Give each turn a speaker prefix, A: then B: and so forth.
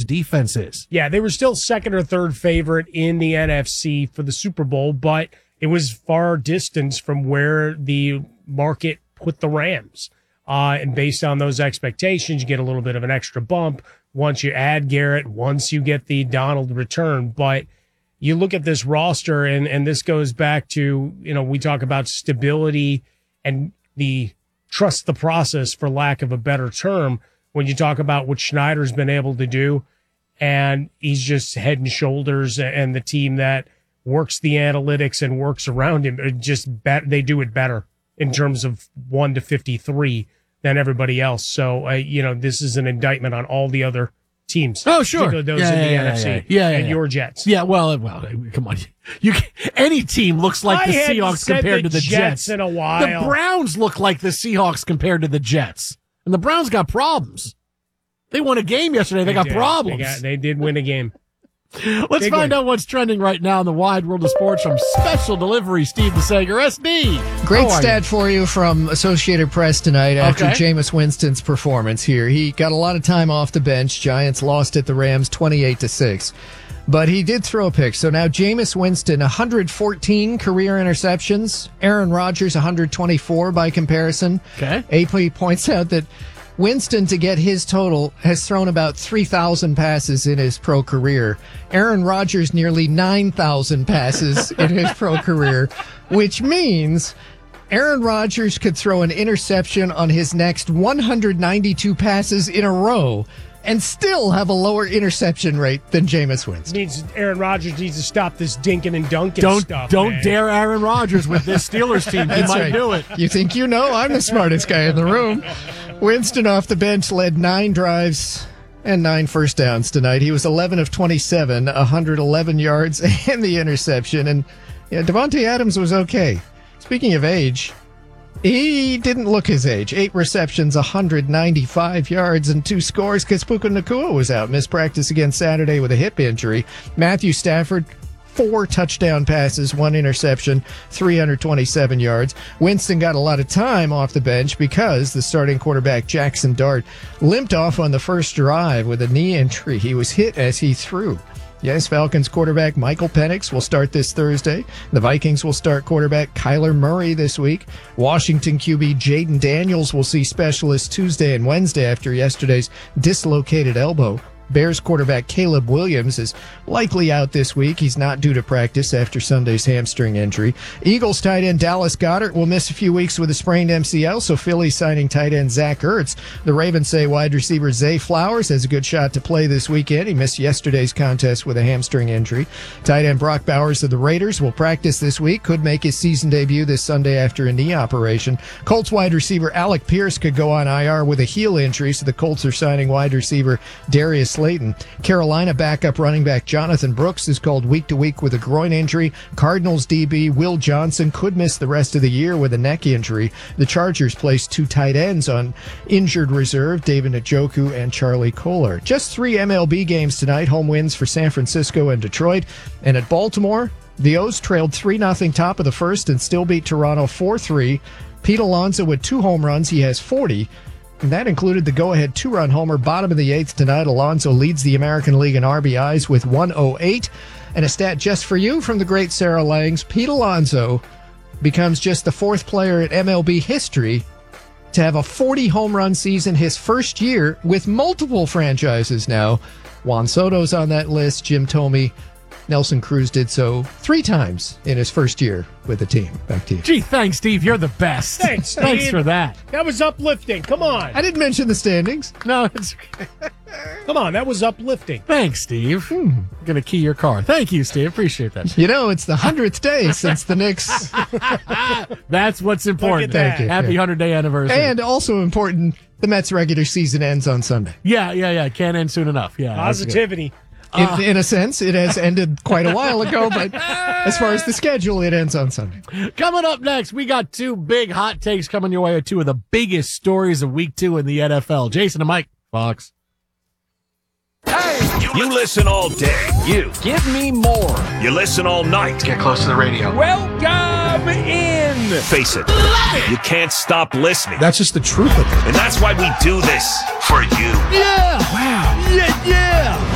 A: defense is.
B: Yeah, they were still second or third favorite in the NFC for the Super Bowl, but it was far distance from where the market put the Rams. And based on those expectations, you get a little bit of an extra bump once you add Garrett, once you get the Donald return. But you look at this roster, and this goes back to, we talk about stability and the trust the process, for lack of a better term, when you talk about what Schneider's been able to do. And he's just head and shoulders, and the team that works the analytics and works around him, they do it better in terms of 1 to 53 than everybody else. So, this is an indictment on all the other teams.
A: Oh, sure.
B: Those in the NFC. And your Jets.
A: Yeah, well, come on. Any team looks like the Seahawks compared to the Jets.
B: In a while.
A: The Browns look like the Seahawks compared to the Jets. And the Browns got problems. They won a game yesterday. They got problems.
B: They did win a game.
A: Let's find out what's trending right now in the wide world of sports from Special Delivery, Steve DeSager, SD.
C: Great stat for you from Associated Press tonight after Jameis Winston's performance here. He got a lot of time off the bench. Giants lost at the Rams 28-6. But he did throw a pick. So now Jameis Winston, 114 career interceptions. Aaron Rodgers, 124 by comparison.
A: Okay.
C: AP points out that Winston, to get his total, has thrown about 3,000 passes in his pro career. Aaron Rodgers, nearly 9,000 passes in his pro career, which means Aaron Rodgers could throw an interception on his next 192 passes in a row and still have a lower interception rate than Jameis Winston.
B: Aaron Rodgers needs to stop this dinking and dunking stuff.
A: Don't dare Aaron Rodgers with this Steelers team. He might do it.
C: You think I'm the smartest guy in the room. Winston off the bench led 9 drives and 9 first downs tonight. He was 11 of 27, 111 yards and the interception. And Devontae Adams was okay. Speaking of age, he didn't look his age. 8 receptions, 195 yards, and 2 scores. Puka Nacua was out. Missed practice again Saturday with a hip injury. Matthew Stafford, 4 touchdown passes, 1 interception, 327 yards. Winston got a lot of time off the bench because the starting quarterback, Jackson Dart, limped off on the first drive with a knee injury. He was hit as he threw. Yes, Falcons quarterback Michael Penix will start this Thursday. The Vikings will start quarterback Kyler Murray this week. Washington QB Jaden Daniels will see specialists Tuesday and Wednesday after yesterday's dislocated elbow. Bears quarterback Caleb Williams is likely out this week. He's not due to practice after Sunday's hamstring injury. Eagles tight end Dallas Goedert will miss a few weeks with a sprained MCL, so Philly signing tight end Zach Ertz. The Ravens say wide receiver Zay Flowers has a good shot to play this weekend. He missed yesterday's contest with a hamstring injury. Tight end Brock Bowers of the Raiders will practice this week, could make his season debut this Sunday after a knee operation. Colts wide receiver Alec Pierce could go on IR with a heel injury, so the Colts are signing wide receiver Darius Slayton. Carolina backup running back Jonathan Brooks is called week to week with a groin injury. Cardinals DB Will Johnson could miss the rest of the year with a neck injury. The Chargers placed 2 tight ends on injured reserve, David Njoku and Charlie Kolar. Just 3 MLB games tonight, home wins for San Francisco and Detroit. And at Baltimore, the O's trailed 3-0 top of the first and still beat Toronto 4-3. Pete Alonso with 2 home runs. He has 40. And that included the go-ahead 2-run homer, bottom of the 8th tonight. Alonso leads the American League in RBIs with 108. And a stat just for you from the great Sarah Langs. Pete Alonso becomes just the 4th player in MLB history to have a 40 home run season his first year with multiple franchises now. Juan Soto's on that list. Jim Thome, Nelson Cruz did so 3 times in his first year with the team. Back to you.
A: Gee, thanks, Steve. You're the best.
B: Thanks, Steve.
A: Thanks for that.
B: That was uplifting. Come on.
C: I didn't mention the standings.
A: No, it's okay.
B: Come on, that was uplifting.
A: Thanks, Steve. I'm going to key your car. Thank you, Steve. Appreciate that.
C: It's the 100th day since the Knicks.
A: That's what's important.
C: Thank you.
A: Happy 100-day anniversary.
C: And also important, the Mets regular season ends on Sunday.
A: Yeah. Can't end soon enough. Yeah.
B: Positivity.
C: In a sense, it has ended quite a while ago, but as far as the schedule, it ends on Sunday.
A: Coming up next, we got 2 big hot takes coming your way, 2 of the biggest stories of week 2 in the NFL. Jason and Mike, Fox.
D: Hey! You listen all day. You.
E: Give me more.
D: You listen all night.
E: Get close to the radio.
D: Welcome in. Face it. You can't stop listening.
F: That's just the truth of it.
D: And that's why we do this for you.
A: Yeah! Wow. Yeah!